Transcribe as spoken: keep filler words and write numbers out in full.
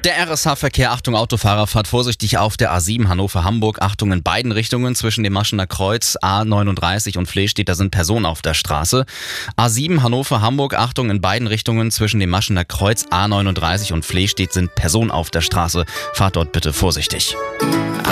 Der R S H-Verkehr, Achtung Autofahrer, fahrt vorsichtig auf der A sieben Hannover-Hamburg. Achtung in beiden Richtungen zwischen dem Maschener Kreuz A neununddreißig und Flehstedt, da sind Personen auf der Straße. A sieben Hannover-Hamburg, Achtung in beiden Richtungen zwischen dem Maschener Kreuz A neununddreißig und Flehstedt sind Personen auf der Straße. Fahrt dort bitte vorsichtig.